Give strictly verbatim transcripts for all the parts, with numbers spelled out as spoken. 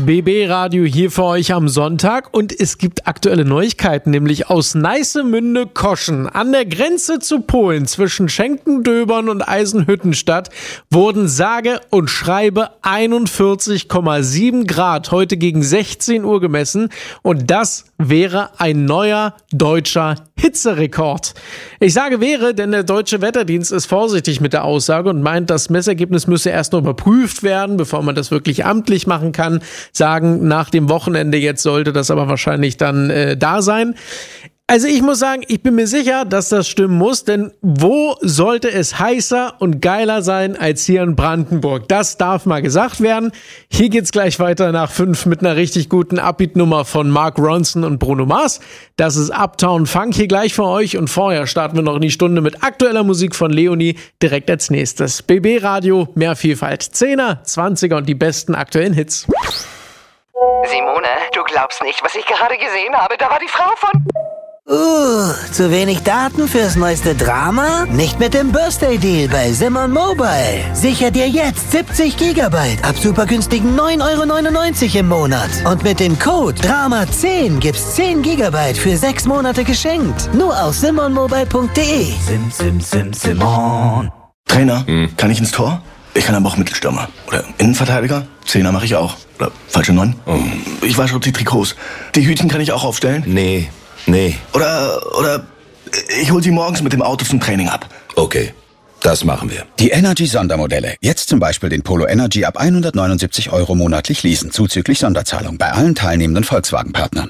B B-Radio hier für euch am Sonntag und es gibt aktuelle Neuigkeiten, nämlich aus Neissemünde-Koschen an der Grenze zu Polen zwischen Schenkendöbern und Eisenhüttenstadt wurden sage und schreibe einundvierzig Komma sieben Grad heute gegen sechzehn Uhr gemessen und das wäre ein neuer deutscher Hitzerekord. Ich sage wäre, denn der Deutsche Wetterdienst ist vorsichtig mit der Aussage und meint, das Messergebnis müsse erst noch überprüft werden, bevor man das wirklich amtlich machen kann. Sagen, nach dem Wochenende jetzt sollte das aber wahrscheinlich dann äh, da sein. Also ich muss sagen, ich bin mir sicher, dass das stimmen muss, denn wo sollte es heißer und geiler sein als hier in Brandenburg? Das darf mal gesagt werden. Hier geht's gleich weiter nach fünf mit einer richtig guten Upbeat-Nummer von Mark Ronson und Bruno Mars. Das ist Uptown Funk hier gleich für euch und vorher starten wir noch in die Stunde mit aktueller Musik von Leonie direkt als nächstes. B B-Radio, mehr Vielfalt, Zehner, Zwanziger und die besten aktuellen Hits. Simone, du glaubst nicht, was ich gerade gesehen habe. Da war die Frau von... Uh, zu wenig Daten fürs neueste Drama? Nicht mit dem Birthday-Deal bei Simon Mobile. Sicher dir jetzt siebzig Gigabyte ab super günstigen neun Euro neunundneunzig im Monat. Und mit dem Code Drama zehn gibt's zehn Gigabyte für sechs Monate geschenkt. Nur auf simon mobile punkt de. Sim, sim, sim, Simon. Trainer, hm. kann ich ins Tor? Ich kann aber auch Mittelstürmer. Oder Innenverteidiger. Zehner mache ich auch. Oder falsche Neun. Oh. Ich wasche die Trikots. Die Hütchen kann ich auch aufstellen? Nee. Nee. Oder, oder ich hol sie morgens mit dem Auto zum Training ab. Okay, das machen wir. Die Energy-Sondermodelle. Jetzt zum Beispiel den Polo Energy ab hundertneunundsiebzig Euro monatlich leasen, zuzüglich Sonderzahlung bei allen teilnehmenden Volkswagen-Partnern.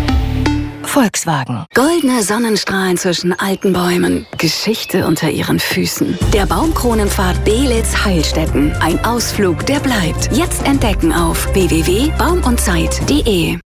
Volkswagen. Goldene Sonnenstrahlen zwischen alten Bäumen. Geschichte unter ihren Füßen. Der Baumkronenpfad Belitz-Heilstätten. Ein Ausflug, der bleibt. Jetzt entdecken auf w w w punkt baum und zeit punkt de.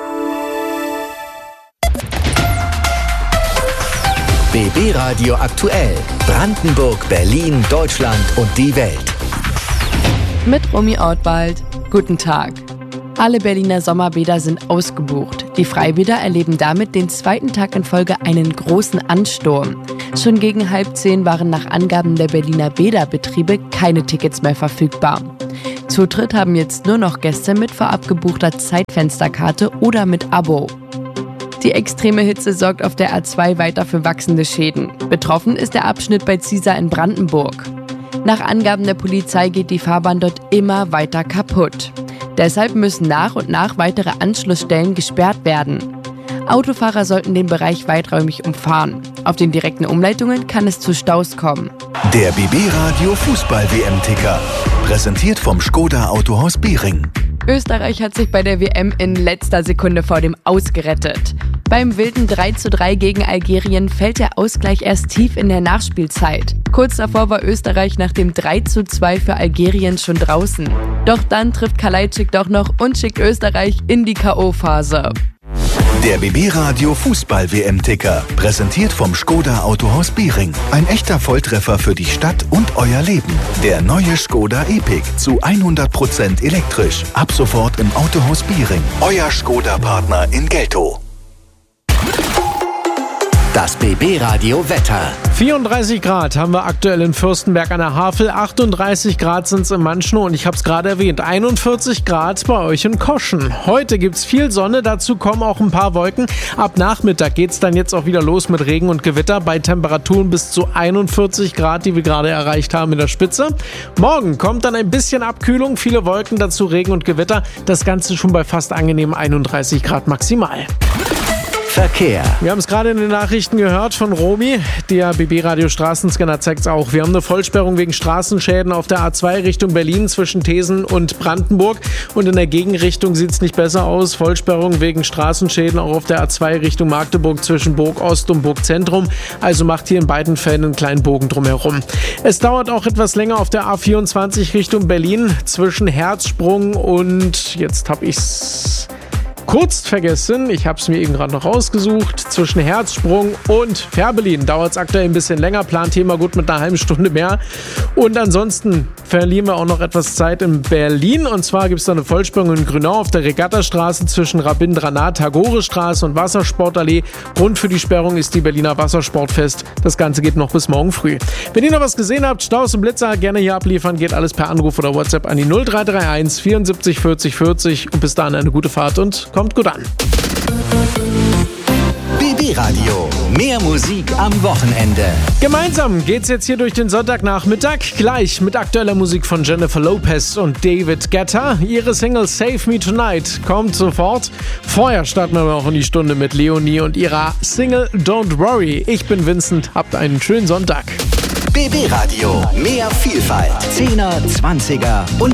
B B-Radio aktuell. Brandenburg, Berlin, Deutschland und die Welt. Mit Romy Ortwald. Guten Tag. Alle Berliner Sommerbäder sind ausgebucht. Die Freibäder erleben damit den zweiten Tag in Folge einen großen Ansturm. Schon gegen halb zehn waren nach Angaben der Berliner Bäderbetriebe keine Tickets mehr verfügbar. Zutritt haben jetzt nur noch Gäste mit vorab gebuchter Zeitfensterkarte oder mit Abo. Die extreme Hitze sorgt auf der A zwei weiter für wachsende Schäden. Betroffen ist der Abschnitt bei Ziesar in Brandenburg. Nach Angaben der Polizei geht die Fahrbahn dort immer weiter kaputt. Deshalb müssen nach und nach weitere Anschlussstellen gesperrt werden. Autofahrer sollten den Bereich weiträumig umfahren. Auf den direkten Umleitungen kann es zu Staus kommen. Der B B-Radio Fußball-W M-Ticker. Präsentiert vom Skoda Autohaus Biering. Österreich hat sich bei der W M in letzter Sekunde vor dem Aus gerettet. Beim wilden drei zu drei gegen Algerien fällt der Ausgleich erst tief in der Nachspielzeit. Kurz davor war Österreich nach dem drei zu zwei für Algerien schon draußen. Doch dann trifft Kalajdzic doch noch und schickt Österreich in die K O-Phase. Der B B-Radio Fußball-W M-Ticker. Präsentiert vom Skoda Autohaus Biering. Ein echter Volltreffer für die Stadt und euer Leben. Der neue Skoda Epic zu hundert Prozent elektrisch. Ab sofort im Autohaus Biering. Euer Skoda-Partner in Geltow. Das B B-Radio Wetter. vierunddreißig Grad haben wir aktuell in Fürstenberg an der Havel, achtunddreißig Grad sind es in Manschnow und ich habe es gerade erwähnt, einundvierzig Grad bei euch in Koschen. Heute gibt es viel Sonne, dazu kommen auch ein paar Wolken. Ab Nachmittag geht es dann jetzt auch wieder los mit Regen und Gewitter bei Temperaturen bis zu einundvierzig Grad, die wir gerade erreicht haben in der Spitze. Morgen kommt dann ein bisschen Abkühlung, viele Wolken, dazu Regen und Gewitter. Das Ganze schon bei fast angenehmen einunddreißig Grad maximal. Verkehr. Wir haben es gerade in den Nachrichten gehört von Romy. Der B B-Radio Straßenscanner zeigt es auch. Wir haben eine Vollsperrung wegen Straßenschäden auf der A zwei Richtung Berlin zwischen Thesen und Brandenburg. Und in der Gegenrichtung sieht es nicht besser aus. Vollsperrung wegen Straßenschäden auch auf der A zwei Richtung Magdeburg zwischen Burg Ost und Burg Zentrum. Also macht hier in beiden Fällen einen kleinen Bogen drumherum. Es dauert auch etwas länger auf der A vierundzwanzig Richtung Berlin zwischen Herzsprung und, jetzt habe ich's... kurz vergessen, ich habe es mir eben gerade noch rausgesucht, zwischen Herzsprung und Fährberlin dauert es aktuell ein bisschen länger, Planthema gut mit einer halben Stunde mehr. Und ansonsten verlieren wir auch noch etwas Zeit in Berlin. Und zwar gibt es da eine Vollsperrung in Grünau auf der Regattastraße zwischen Rabindranath Tagore-Straße und Wassersportallee. Grund für die Sperrung ist die Berliner Wassersportfest. Das Ganze geht noch bis morgen früh. Wenn ihr noch was gesehen habt, Staus und Blitzer, gerne hier abliefern. Geht alles per Anruf oder WhatsApp an die null drei drei eins vierundsiebzig vierzig vierzig. Und bis dahin eine gute Fahrt und kommt gut an. B B Radio. Mehr Musik am Wochenende. Gemeinsam geht's jetzt hier durch den Sonntagnachmittag. Gleich mit aktueller Musik von Jennifer Lopez und David Guetta. Ihre Single Save Me Tonight kommt sofort. Vorher starten wir auch in die Stunde mit Leonie und ihrer Single Don't Worry. Ich bin Vincent. Habt einen schönen Sonntag. B B Radio. Mehr Vielfalt. Zehner, Zwanziger und